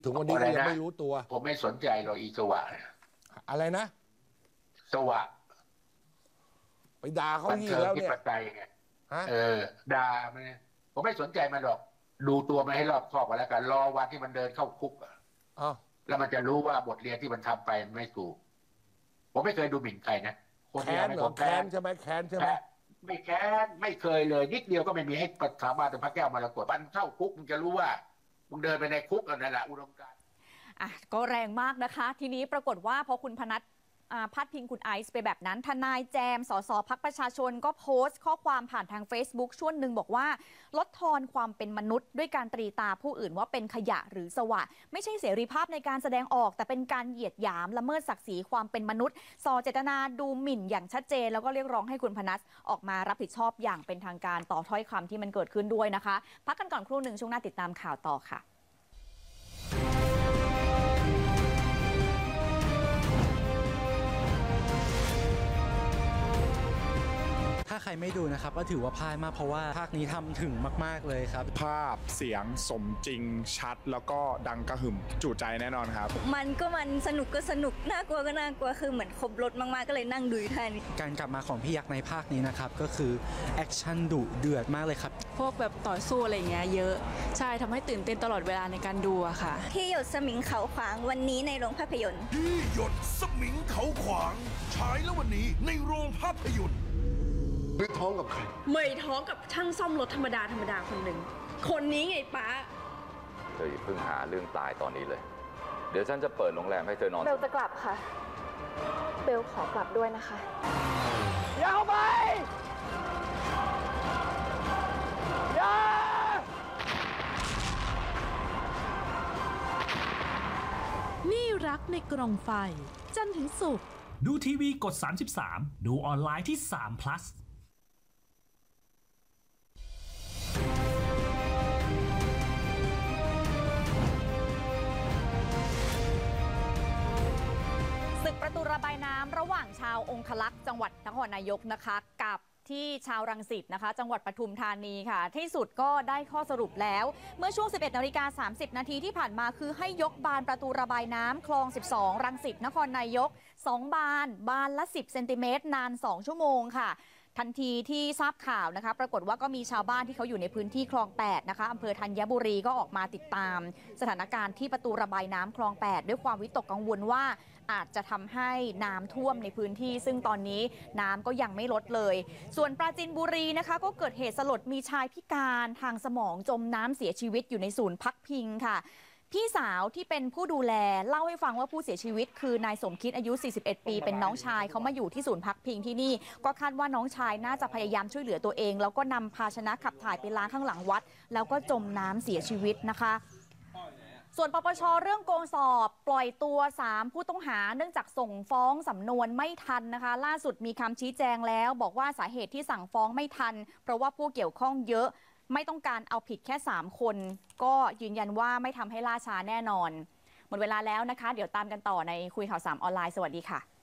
ถึงวันนี้ก็ยังไม่รู้ตัวผมไม่สนใจหรอกอีสวะอะไรนะสวะไปด่าเขาบันอีกเทิงแล้วเนี่ยที่ปัจจัยไงฮะด่ามันผมไม่สนใจมันหรอกดูตัวมันให้รอบคอบกันแล้วกันรอวันที่มันเดินเข้าคุกอ้าวแล้วมันจะรู้ว่าบทเรียนที่มันทำไปมันไม่ถูกผมไม่เคยดูหมิ่นใครนะคนที่แค้นทำให้ผมเหรอแค้นใช่ไหมแค้นใช่ไหมไม่แค้นไม่เคยเลยนิดเดียวก็ไม่มีให้สามารถถึงพระแก้วมรกตมันเข้าคุกมึงจะรู้ว่ามึงเดินไปในคุกนั่นแหละอุดมการณ์ก็แรงมากนะคะทีนี้ปรากฏว่าพอคุณพนัสพาดพิงคุณไอซ์ไปแบบนั้นทนายแจมสสพรรคประชาชนก็โพสต์ข้อความผ่านทาง Facebook ช่วงหนึ่งบอกว่าลดทอนความเป็นมนุษย์ด้วยการตรีตาผู้อื่นว่าเป็นขยะหรือสวะไม่ใช่เสรีภาพในการแสดงออกแต่เป็นการเหยียดหยามละเมิดศักดิ์ศรีความเป็นมนุษย์ส่อเจตนาดูหมิ่นอย่างชัดเจนแล้วก็เรียกร้องให้คุณพนัสออกมารับผิดชอบอย่างเป็นทางการต่อถ้อยคำที่มันเกิดขึ้นด้วยนะคะพักกันก่อนครู่หนึ่งช่วงหน้าติดตามข่าวต่อค่ะถ้าใครไม่ดูนะครับก็ถือว่าพลาดมากเพราะว่าภาคนี้ทำถึงมากๆเลยครับภาพเสียงสมจริงชัดแล้วก็ดังกระหึ่มจุใจแน่นอนครับมันสนุกก็สนุกน่ากลัวก็น่ากลัวคือเหมือนครบรถมากๆก็เลยนั่งดูอยู่ท่านี้การกลับมาของพี่ยักษ์ในภาคนี้นะครับก็คือแอคชั่นดุเดือดมากเลยครับพวกแบบต่อสู้อะไรอย่างเงี้ยเยอะใช่ทำให้ตื่นเต้นตลอดเวลาในการดูอะค่ะที่หยดสมิงเขาขวางวันนี้ในโรงภาพยนตร์ที่หยดสมิงเขาขวางฉายแล้ววันนี้ในโรงภาพยนตร์ไม่ท้องกับใครไม่ท้องกับช่างซ่อมรถธรรมดาคนหนึ่งคนนี้ไงป้าเธออย่าเพิ่งหาเรื่องตายตอนนี้เลยเดี๋ยวฉันจะเปิดโรงแรมให้เธอนอนเบลจะกลับค่ะเบลขอกลับด้วยนะคะอย่าเข้าไปอย่านี่รักในกล่องไฟจันทร์ถึงศุกร์ดูทีวีกด33ดูออนไลน์ที่3 plus ศึกประตูระบายน้ำระหว่างชาวองคลักษ์จังหวัดนครนายกนะคะกับที่ชาวรังสิตนะคะจังหวัดปทุมธานีค่ะที่สุดก็ได้ข้อสรุปแล้วเมื่อช่วง 11:30 น.ที่ผ่านมาคือให้ยกบานประตูระบายน้ำคลอง 12 รังสิตนครนายก2 บานละ 10 เซนติเมตรนาน 2 ชั่วโมงค่ะทันทีที่ทราบข่าวนะคะปรากฏว่าก็มีชาวบ้านที่เขาอยู่ในพื้นที่คลอง 8นะคะอำเภอธัญบุรีก็ออกมาติดตามสถานการณ์ที่ประตูระบายน้ำคลอง 8ด้วยความวิตกกังวลว่าอาจจะทำให้น้ำท่วมในพื้นที่ซึ่งตอนนี้น้ำก็ยังไม่ลดเลยส่วนปราจีนบุรีนะคะก็เกิดเหตุสลดมีชายพิการทางสมองจมน้ำเสียชีวิตอยู่ในศูนย์พักพิงค่ะพี่สาวที่เป็นผู้ดูแลเล่าให้ฟังว่าผู้เสียชีวิตคือนายสมคิดอายุ41 ปีเป็นน้องชายเขามาอยู่ที่ศูนย์พักพิงที่นี่ก็คาดว่าน้องชายน่าจะพยายามช่วยเหลือตัวเองแล้วก็นำภาชนะขับถ่ายไปล้างข้างหลังวัดแล้วก็จมน้ำเสียชีวิตนะคะส่วนปปช.เรื่องโกงสอบปล่อยตัว3ผู้ต้องหาเนื่องจากส่งฟ้องสำนวนไม่ทันนะคะล่าสุดมีคำชี้แจงแล้วบอกว่าสาเหตุที่สั่งฟ้องไม่ทันเพราะว่าผู้เกี่ยวข้องเยอะไม่ต้องการเอาผิดแค่3คนก็ยืนยันว่าไม่ทำให้ล่าช้าแน่นอนหมดเวลาแล้วนะคะเดี๋ยวตามกันต่อในคุยข่าว3ออนไลน์สวัสดีค่ะ